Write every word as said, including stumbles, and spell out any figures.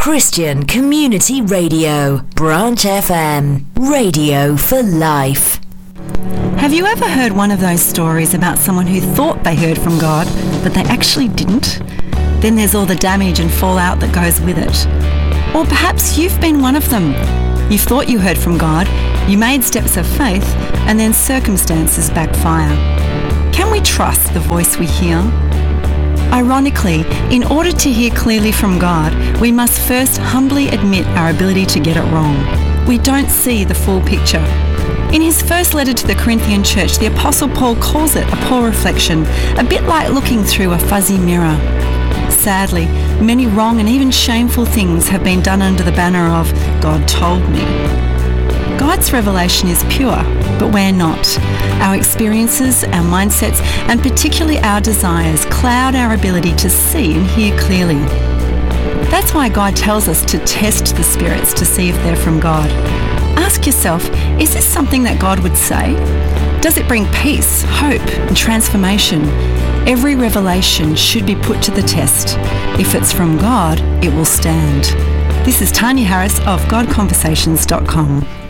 Christian Community Radio, Branch F M, radio for life. Have you ever heard one of those stories about someone who thought they heard from God, but they actually didn't? Then there's all the damage and fallout that goes with it. Or perhaps you've been one of them. You thought you heard from God, you made steps of faith, and then circumstances backfire. Can we trust the voice we hear? Ironically, in order to hear clearly from God, we must first humbly admit our ability to get it wrong. We don't see the full picture. In his first letter to the Corinthian church, the Apostle Paul calls it a poor reflection, a bit like looking through a fuzzy mirror. Sadly, many wrong and even shameful things have been done under the banner of God told me. God's revelation is pure, but we're not. Our experiences, our mindsets, and particularly our desires cloud our ability to see and hear clearly. That's why God tells us to test the spirits to see if they're from God. Ask yourself, is this something that God would say? Does it bring peace, hope, and transformation? Every revelation should be put to the test. If it's from God, it will stand. This is Tanya Harris of God Conversations dot com.